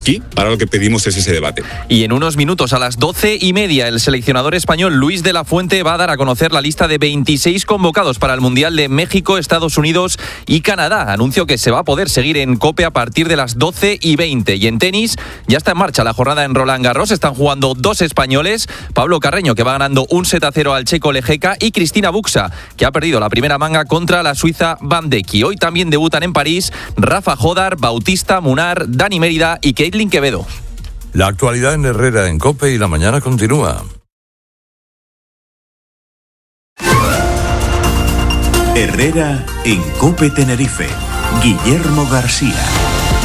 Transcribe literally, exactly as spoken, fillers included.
Aquí, ahora lo que pedimos es ese debate. Y en unos minutos, a las doce y media, el seleccionador español Luis de la Fuente va a dar a conocer la lista de veintiséis convocados para el Mundial de México, Estados Unidos y Canadá. Anuncio que se va a poder seguir en COPE a partir de las doce y veinte. Y en tenis, ya está en marcha la jornada en Roland Garros. Están jugando dos españoles. Pablo Carreño, que va ganando un set a cero al checo Lejeka, y Cristina Buxa, que ha perdido la primera manga contra la suiza Bandecki. Hoy también debutan en París Rafa Jodar, Bautista Munar, Dani Mérida y Kate Quevedo. La actualidad en Herrera en COPE y la mañana continúa. Herrera en COPE Tenerife. Guillermo García.